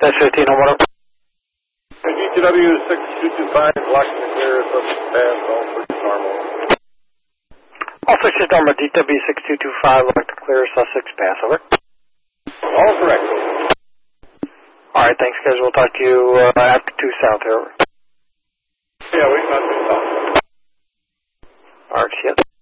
That's 15 on what? DTW 6225, locked and clear, subject pass, all switches normal. All switches normal, DTW 6225, locked and clear, Sussex pass, over. All correct. Alright, thanks guys, we'll talk to you after 2 south here, over. Yeah, we got this. Alright, shit.